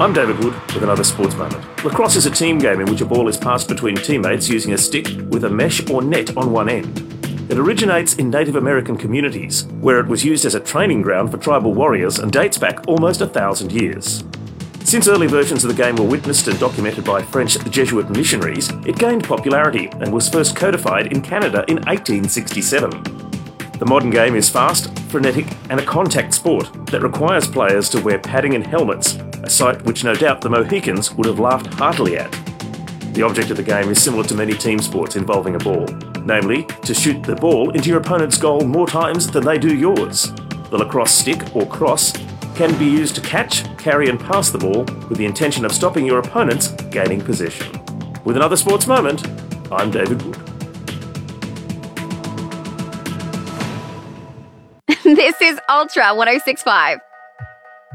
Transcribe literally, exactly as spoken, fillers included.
I'm David Wood with another sports moment. Lacrosse is a team game in which a ball is passed between teammates using a stick with a mesh or net on one end. It originates in Native American communities, where it was used as a training ground for tribal warriors and dates back almost a thousand years. Since early versions of the game were witnessed and documented by French Jesuit missionaries, it gained popularity and was first codified in Canada in eighteen sixty-seven. The modern game is fast, frenetic, and a contact sport that requires players to wear padding and helmets, a sight which no doubt the Mohicans would have laughed heartily at. The object of the game is similar to many team sports involving a ball, namely to shoot the ball into your opponent's goal more times than they do yours. The lacrosse stick, or cross, can be used to catch, carry and pass the ball with the intention of stopping your opponents gaining possession. With another sports moment, I'm David Wood. This is Ultra one oh six point five.